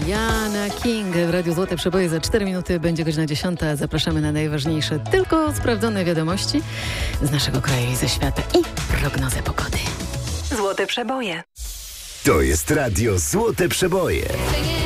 Mariana King w Radiu Złote Przeboje. Za 4 minuty będzie godzina 10. Zapraszamy na najważniejsze, tylko sprawdzone wiadomości z naszego kraju i ze świata i prognozę pogody. Złote Przeboje. To jest Radio Złote Przeboje.